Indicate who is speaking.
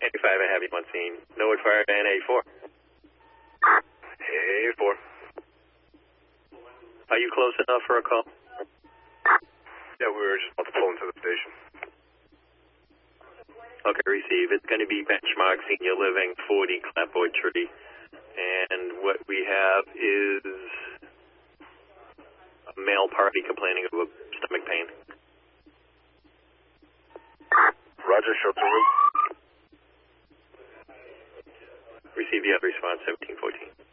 Speaker 1: A5, I have you on scene. Norwood Fire and A4. A4. Are you close enough for a call?
Speaker 2: Yeah, we were just about to pull into the station.
Speaker 1: Okay, receive. It's going to be Benchmark Senior Living, 40 Clapboard Tree. And what we have is a male party complaining of a stomach pain.
Speaker 2: Roger, show to route.
Speaker 1: Receive, you have response 1714.